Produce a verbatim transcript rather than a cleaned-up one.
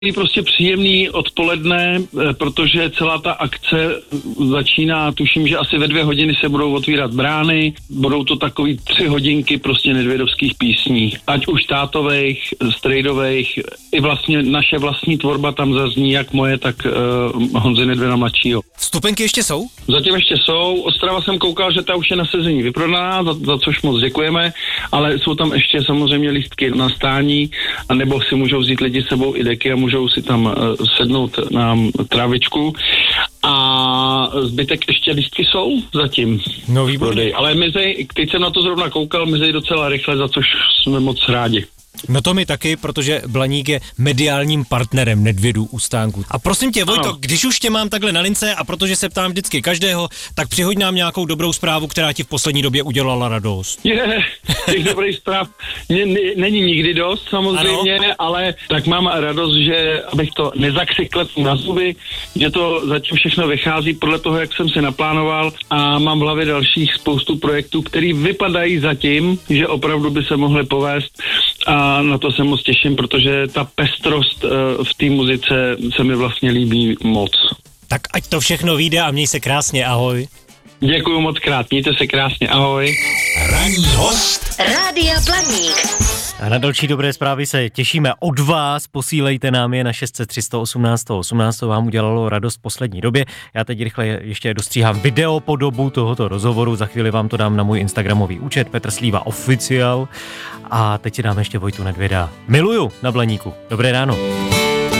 Je prostě příjemný odpoledne, protože celá ta akce začíná, tuším, že asi ve dvě hodiny se budou otvírat brány, budou to takový tři hodinky prostě nedvědovských písní, ať už tátovejch, strejdovejch, i vlastně naše vlastní tvorba tam zazní, jak moje, tak uh, Honzy Nedvěda mladšího. Vstupenky ještě jsou? Zatím ještě jsou, Ostrava jsem koukal, že ta už je na sezení vyprodaná, za, za což moc děkujeme, ale jsou tam ještě samozřejmě lístky na stání, anebo si můžou vzít lidi s sebou i deky a můžou si tam uh, sednout na trávičku a zbytek ještě lístky jsou zatím. No výborně. Ale mizej, teď jsem na to zrovna koukal, mizej docela rychle, za což jsme moc rádi. No to mi taky, protože Blaník je mediálním partnerem Nedvědů u stánku. A prosím tě, Vojto, ano. Když už tě mám takhle na lince a protože se ptám vždycky každého, tak přihoď nám nějakou dobrou zprávu, která ti v poslední době udělala radost. Je, těch dobrých zpráv není nikdy dost samozřejmě, ano. Ale tak mám radost, že abych to nezakřikl na zuby, že to zatím všechno vychází podle toho, jak jsem si naplánoval a mám v hlavě dalších spoustu projektů, které vypadají zatím, že opravdu by se mohly povést. A na to se moc těším, protože ta pestrost uh, v té muzice se mi vlastně líbí moc. Tak ať to všechno vyjde a měj se krásně, ahoj. Děkuju moc krát, mějte se krásně, ahoj. Ranní host Rádia Blaník. A na další dobré zprávy se těšíme od vás, posílejte nám je na šest set tři osmnáct osmnáct, to vám udělalo radost v poslední době. Já teď rychle ještě dostříhám video podobu tohoto rozhovoru, za chvíli vám to dám na můj instagramový účet Petr Slíva Oficial a teď si dáme ještě Vojtu Nedvěda. Miluju na Blaníku. Dobré ráno.